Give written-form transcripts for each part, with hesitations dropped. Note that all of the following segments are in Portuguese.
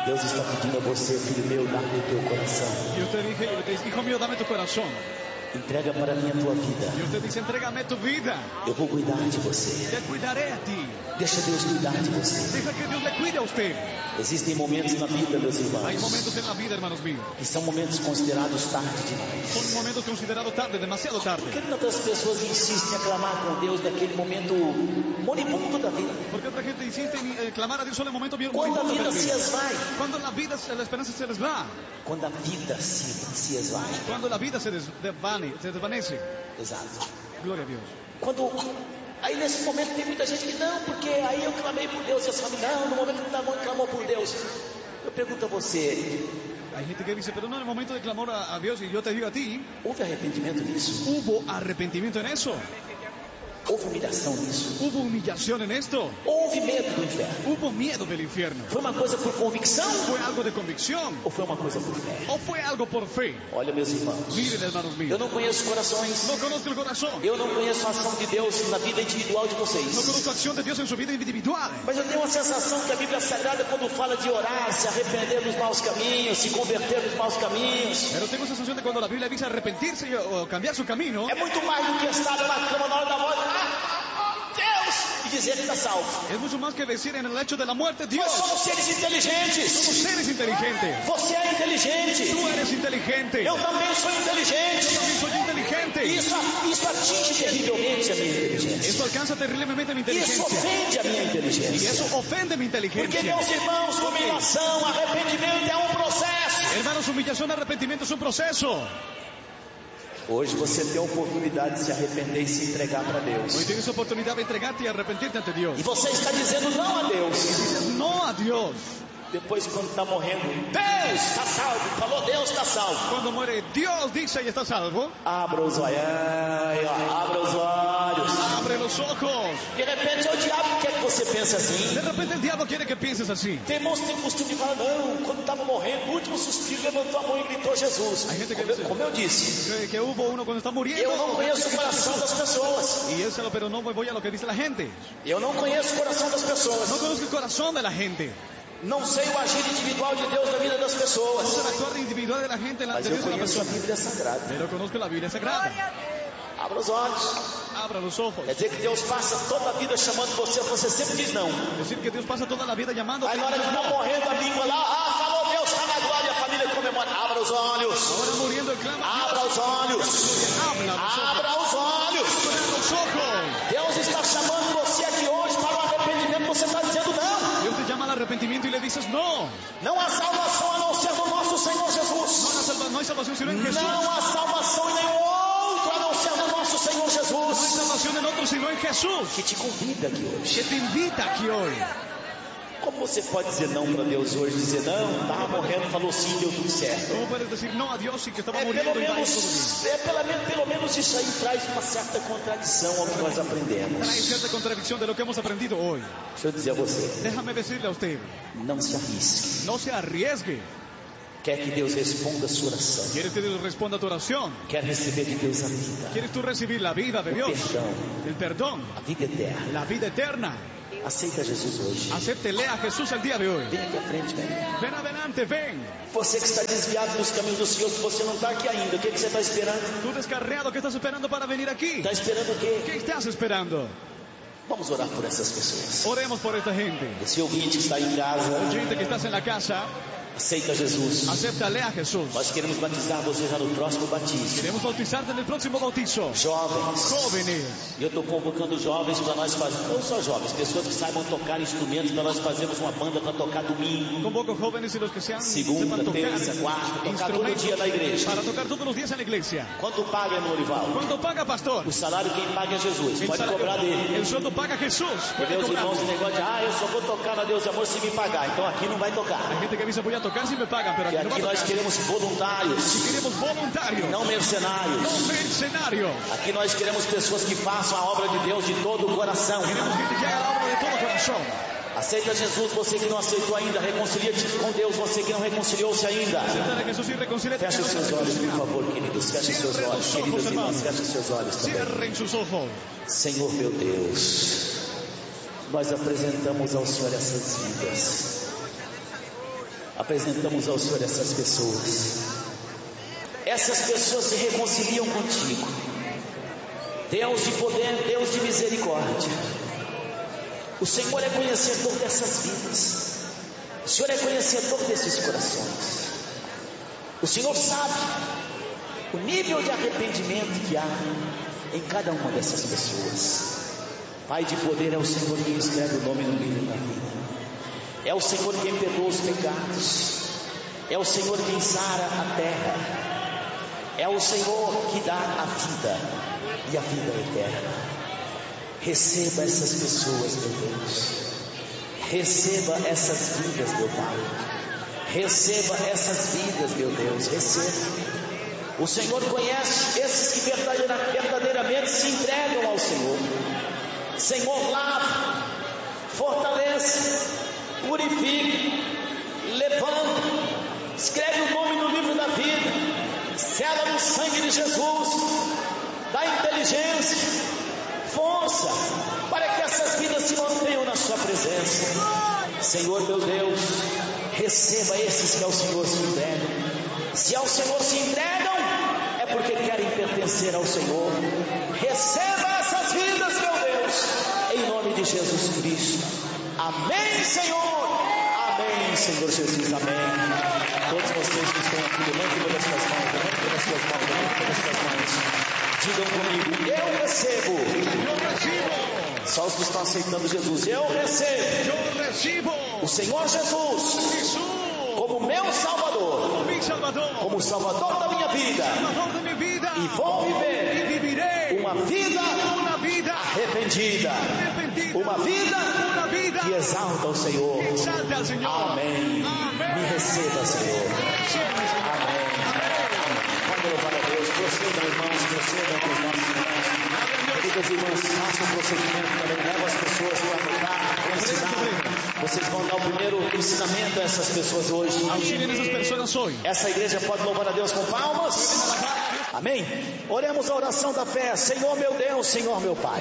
Deus está pedindo a você, filho meu, dá-me o teu coração. Dios te dice, hijo mío, dame tu corazón. Entrega para mim a tua vida. Dios te dice, entrégame tu vida. Eu vou cuidar de você. Te cuidaré a ti. Deixa Deus cuidar de você. Deja que Dios le cuide a usted. Existem momentos na vida, meus irmãos, Hay momentos en la vida, hermanos míos. que são momentos considerados tarde demais. Son momentos considerados tarde, demasiado tarde. Por que tantas pessoas insistem em clamar com Deus naquele momento moribundo da vida? Porque otra gente insiste en clamar a Dios solo en el momento bien Quando a bonito de vida la se vida. esvai. Cuando la vida, la esperanza se les va. Quando a vida se esvai. Cuando la vida se desvanece. Exato. Gloria a Dios. Quando... Aí nesse momento tem muita gente que não, porque aí eu clamei por Deus. E você fala, não, no momento que Davi clamou por Deus. Eu pergunto a você, Hay gente que dice, pero no en el momento de clamor a Dios, y yo te digo a ti, houve arrependimento nisso? ¿hubo arrepentimiento en eso? Houve humilhação nisso? ¿Hubo humillación en esto? Houve medo do inferno? ¿Hubo miedo del infierno? Foi uma coisa por convicção? ¿Fue algo de convicción? Ou foi uma coisa por fé? ¿O fue algo por fe? Olha, meus irmãos, Miren, hermanos eu míos, não conheço corações. no conozco el corazón, Eu não conheço a ação de Deus na vida individual de no vocês. conozco acción de Dios en su vida individual. Mas eu tenho uma sensação que a Bíblia Sagrada, quando fala de orar, se arrepender dos maus caminhos, se converter dos maus caminhos, Pero tengo esa sensación de cuando la Biblia dice arrepentirse o cambiar su camino, é muito mais do que estar na cama na hora da morte, Deus, e dizer que está salvo. es mucho más que decir en el hecho de la muerte, Dios, Nós somos seres inteligentes. somos seres inteligentes. Você é inteligente. Tú eres inteligente. Eu também sou inteligente. También soy inteligente. Isso atinge terrivelmente a minha inteligência. Eso alcanza terriblemente mi Isso inteligencia. ofende a minha Y inteligência. eso ofende mi Porque, inteligencia. meus irmãos, humilhação, arrependimento é um processo. Hermanos, humillación, arrepentimiento es un proceso. Hoje você tem a oportunidade de se arrepender e se entregar para Deus. Hoy tienes oportunidad de entregarte y arrepentirte ante Dios. E você está dizendo não a Deus. Dices no a Dios. Depois, quando está morrendo, Deus está salvo. Falou, Deus está salvo. Cuando muere, Dios dice y está salvo. Abra os olhos. Abra os olhos. Abre los ojos. De repente é o diabo que quer que você pense assim. De repente el diablo quiere que pienses así. Tem irmãos que tem costume de falar, não, quando estava morrendo, o último suspiro, levantou a mão e gritou Jesus. Hay gente que Como eu disse, que hubo uno cuando está muriendo. eu não conheço o coração das pessoas. Y eso, pero no voy a lo que dice la gente. Eu não conheço o coração das pessoas. No conozco el corazón de la gente. Não sei o agir individual de Deus na vida das No pessoas. sé el actuar individual de la gente en la Mas de eu Dios en la conheço a persona. Bíblia Sagrada. Pero conozco la Biblia Sagrada. Abra os olhos. Abra los ojos. Quer dizer que Deus passa toda a vida chamando você sempre diz não. Es decir, que Dios pasa toda la vida llamando. Aí na hora que está morrendo a língua lá, falou Deus, está na glória, a família comemora. Abra os olhos. Ahora muriendo el clama. Abra os olhos. Habla los ojos. Abra os olhos. Abra los ojos. Deus está chamando você aqui hoje para o arrependimento. Você está dizendo não. Dios te llama al arrepentimiento y le dices no. Não há salvação a não ser no nosso Senhor Jesus. No hay salvación sino en Jesús. Não há salvação em nenhum outro a não ser no nosso Senhor No hay Jesus. salvación en otro sino en Jesús. Que te convida aqui hoje. Que te invita aquí hoy. Como você pode dizer não para Deus hoje? Dizer não, estava morrendo, falou sim, deu tudo certo. ¿Cómo puedes decir no a Dios y que estaba É muriendo pelo y va a ir todo bien? menos, pelo menos isso aí traz uma certa contradição ao que nós aprendemos. Trae cierta contradicción de lo que hemos aprendido hoy. Deixa eu dizer a você, Déjame decirle a usted, não se arrisque. no se arriesgue. Quer que Deus responda a sua oração. ¿Quieres que Dios responda a tu oración? Quer receber de Deus a vida. ¿Quieres tú recibir la vida de Dios? El perdón, A vida eterna. la vida eterna. Aceita Jesus hoje. Acéptele a Jesús el día de hoy. Vem aqui à frente, velho. Ven adelante, ven. Você que está desviado dos caminhos do Senhor, se você não está aqui ainda, o que você está esperando? Tú descarriado, ¿qué estás esperando para venir aquí? Está esperando o quê? ¿Qué estás esperando? Vamos orar por essas pessoas. Oremos por esta gente. Esse ouvinte que está em casa, Gente que estás en la casa, aceita Jesus. acéptale a Jesús. Nós queremos batizar você já no próximo batismo. Queremos bautizarte en el próximo bautizo. Jovens, Jóvenes, e eu estou convocando jovens para nós fazer, não só jovens, pessoas que saibam tocar instrumentos para nós fazermos uma banda para tocar domingo, convoco jóvenes y los que sepan segunda, tocar terça, quarta, tocar todo dia na igreja. para tocar todos los días en la iglesia. Quanto paga no Orival? ¿Cuánto paga, pastor? O salário quem paga é Jesus, El pode salario- cobrar dele. el sueldo paga Jesús. Porque Puede os cobrar. irmãos de negócio de, eu só vou tocar na Deus de Amor se me pagar, então aqui não vai tocar. Hay gente que dice voy a tocar si me pagan, pero E aquí no va aqui a nós tocar. queremos voluntários, Queremos voluntarios, não mercenários. no mercenarios. Aqui nós queremos pessoas que façam a obra de Deus de todo o coração. Queremos gente que haga la obra de todo corazón. Aceita Jesus, você que não aceitou ainda, reconcilia-te com Deus, você que não reconciliou-se ainda. Aceptar a Jesús y reconciliarte. Feche os seus olhos, por favor, queridos. Feche os seus olhos, queridos irmãos. Feche os seus olhos também. Cierren sus ojos. Senhor meu Deus, nós apresentamos ao Senhor essas vidas. apresentamos ao Senhor essas pessoas. Essas pessoas se reconciliam contigo, Deus de poder, Deus de misericórdia. O Senhor é conhecedor dessas vidas, o Senhor é conhecedor desses corações. O Senhor sabe o nível de arrependimento que há em cada uma dessas pessoas. Pai de poder, é o Senhor quem escreve o nome no livro da vida, é o Senhor quem perdoa os pecados, é o Senhor quem sara a terra, é o Senhor que dá a vida e a vida eterna. Receba essas pessoas, meu Deus, receba essas vidas, meu Pai, receba essas vidas, meu Deus, receba. O Senhor conhece esses que verdadeiramente se entregam ao Senhor. Senhor, lava, fortalece, purifique, levanta, escreve o nome no livro da vida, sela no sangue de Jesus, dá inteligência, força, para que essas vidas se mantenham na sua presença. Senhor, meu Deus, receba esses que ao Senhor se entregam. Se ao Senhor se entregam, é porque querem pertencer ao Senhor. Receba essas vidas, meu Deus, em nome de Jesus Cristo. Amém, Senhor. Amém, Senhor Jesus. Amém. Todos vocês que estão aqui, levantem pelas suas mãos, levantem pelas suas mãos, levantem pelas suas mãos. Digam comigo: eu recebo. Eu recebo. Só os que estão aceitando Jesus. Eu recebo. O Senhor Jesus como meu Salvador, como Salvador da minha vida, e vou viver uma vida arrependida, uma vida que exalta o Senhor. Amém. Me receba, Senhor. Amém. Pode louvar a Deus. Procedam, irmãos, procedam com os nossos irmãos. Queridas irmãs, façam o procedimento também. Levam as pessoas para anotar, para ensinar. Vocês vão dar o primeiro ensinamento a essas pessoas hoje. Essa igreja pode louvar a Deus com palmas. Amém? Oremos a oração da fé. Senhor meu Deus, Senhor meu Pai,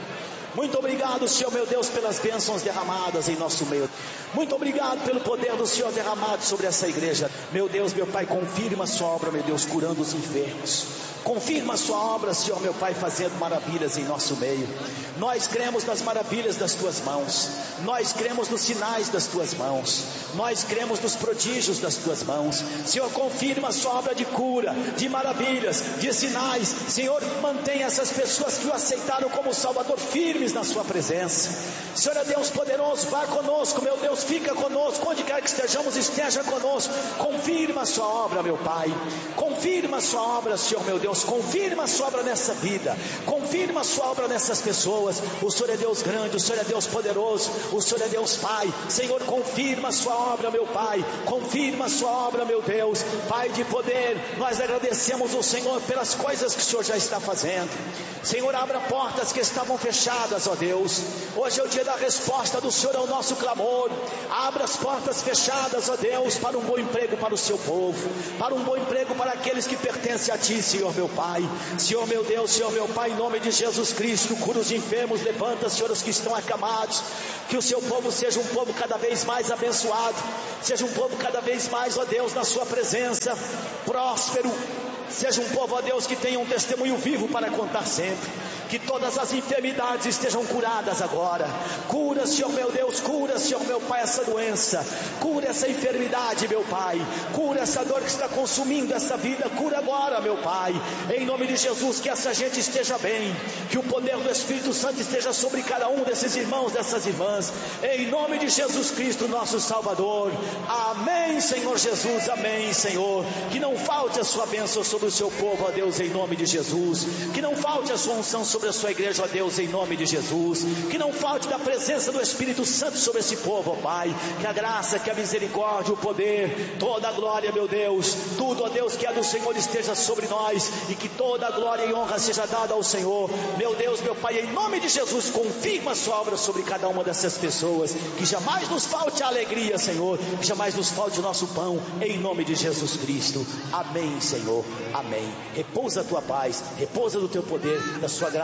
muito obrigado, Senhor meu Deus, pelas bênçãos derramadas em nosso meio. Muito obrigado pelo poder do Senhor derramado sobre essa igreja. Meu Deus, meu Pai, confirma a sua obra, meu Deus, curando os enfermos. Confirma a sua obra, Senhor meu Pai, fazendo maravilhas em nosso meio. Nós cremos nas maravilhas das tuas mãos, nós cremos nos sinais das tuas mãos, nós cremos nos prodígios das tuas mãos. Senhor, confirma a sua obra de cura, de maravilhas, de sinais. Senhor, mantenha essas pessoas que o aceitaram como Salvador firmes na sua presença. Senhor é Deus poderoso, vá conosco, meu Deus, fica conosco, onde quer que estejamos, esteja conosco. Confirma a sua obra, meu Pai, confirma a sua obra, Senhor meu Deus, confirma a sua obra nessa vida, confirma a sua obra nessas pessoas. O Senhor é Deus grande, o Senhor é Deus poderoso, o Senhor é Deus Pai. Senhor, confirma a sua obra, meu Pai, confirma a sua obra, meu Deus. Pai de poder, nós agradecemos ao Senhor pelas coisas que o Senhor já está fazendo. Senhor, abra portas que estavam fechadas, ó Deus. Hoje é o dia da resposta do Senhor ao nosso clamor. Abra as portas fechadas, ó Deus, para um bom emprego para o seu povo, para um bom emprego para aqueles que pertencem a Ti, Senhor meu Pai. Senhor meu Deus, Senhor meu Pai, em nome de Jesus Cristo, cura os enfermos, levanta, Senhor, os que estão acamados. Que o seu povo seja um povo cada vez mais abençoado, seja um povo cada vez mais, ó Deus, na sua presença, próspero. Seja um povo, ó Deus, que tenha um testemunho vivo para contar sempre. Que todas as enfermidades estejam curadas agora. Cura, Senhor meu Deus, cura, Senhor meu Pai, essa doença. Cura essa enfermidade, meu Pai. Cura essa dor que está consumindo essa vida. Cura agora, meu Pai. Em nome de Jesus, que essa gente esteja bem. Que o poder do Espírito Santo esteja sobre cada um desses irmãos, dessas irmãs. Em nome de Jesus Cristo, nosso Salvador. Amém, Senhor Jesus. Amém, Senhor. Que não falte a sua bênção sobre o seu povo, ó Deus, em nome de Jesus. Que não falte a sua unção sobre a sua igreja, ó Deus, em nome de Jesus. Que não falte da presença do Espírito Santo sobre esse povo, ó Pai. Que a graça, que a misericórdia, o poder, toda a glória, meu Deus, tudo, ó Deus, que é do Senhor esteja sobre nós. E que toda a glória e honra seja dada ao Senhor. Meu Deus, meu Pai, em nome de Jesus, confirma a sua obra sobre cada uma dessas pessoas. Que jamais nos falte a alegria, Senhor. Que jamais nos falte o nosso pão, em nome de Jesus Cristo. Amém, Senhor. Amém. Repousa a tua paz, repousa do teu poder, da sua graça,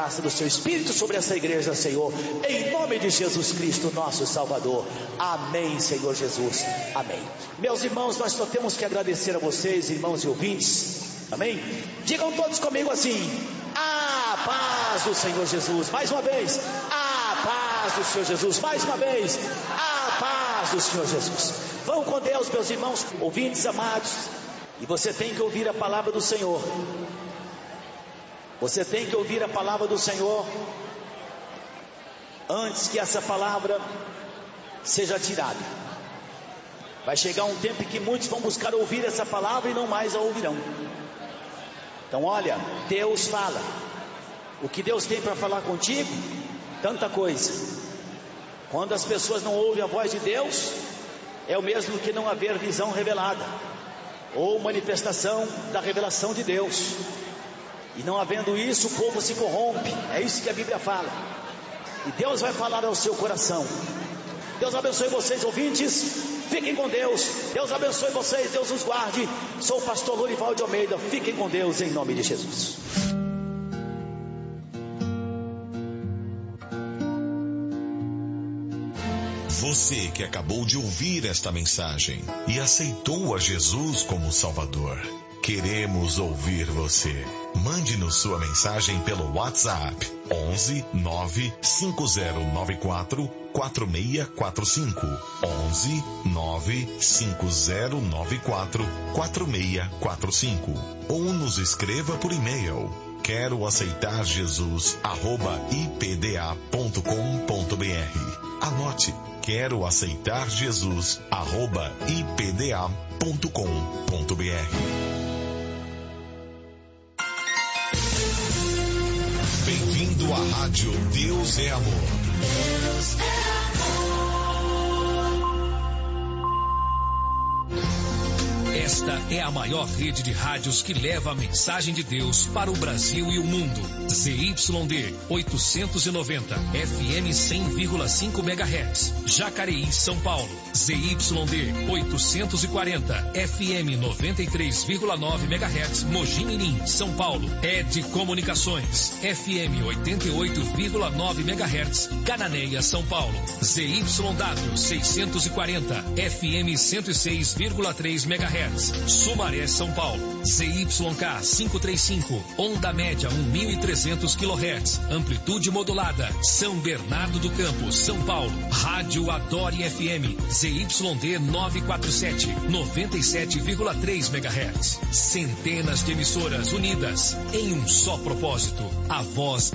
graça do seu Espírito sobre essa igreja, Senhor, em nome de Jesus Cristo, nosso Salvador. Amém, Senhor Jesus, amém. Meus irmãos, nós só temos que agradecer a vocês, irmãos e ouvintes, amém? Digam todos comigo assim: a paz do Senhor Jesus. Mais uma vez, a paz do Senhor Jesus. Mais uma vez, a paz do Senhor Jesus. Vão com Deus, meus irmãos, ouvintes amados. E você tem que ouvir a palavra do Senhor. Você tem que ouvir a palavra do Senhor antes que essa palavra seja tirada. Vai chegar um tempo em que muitos vão buscar ouvir essa palavra e não mais a ouvirão. Então olha, Deus fala. O que Deus tem para falar contigo? Tanta coisa. Quando as pessoas não ouvem a voz de Deus, é o mesmo que não haver visão revelada, ou manifestação da revelação de Deus. E não havendo isso, o povo se corrompe. É isso que a Bíblia fala. E Deus vai falar ao seu coração. Deus abençoe vocês, ouvintes. Fiquem com Deus. Deus abençoe vocês. Deus os guarde. Sou o pastor Lorival de Almeida. Fiquem com Deus em nome de Jesus. Você que acabou de ouvir esta mensagem e aceitou a Jesus como Salvador, queremos ouvir você. Mande-nos sua mensagem pelo WhatsApp 11 95094 4645 11 95094 4645 ou nos escreva por e-mail quero aceitar Jesus @ipda.com.br. Anote, quero aceitar Jesus @ipda.com.br. Bem-vindo à Rádio Deus é Amor. Deus é Esta é a maior rede de rádios que leva a mensagem de Deus para o Brasil e o mundo. ZYD 890, FM 100,5 MHz, Jacareí, São Paulo. ZYD 840, FM 93,9 MHz, Mogi Mirim, São Paulo. ED Comunicações, FM 88,9 MHz, Cananéia, São Paulo. ZYW 640, FM 106,3 MHz. Sumaré, São Paulo. ZYK 535, onda média 1.300 kHz, amplitude modulada, São Bernardo do Campo, São Paulo. Rádio Adore FM, ZYD 947, 97,3 MHz. Centenas de emissoras unidas em um só propósito, a voz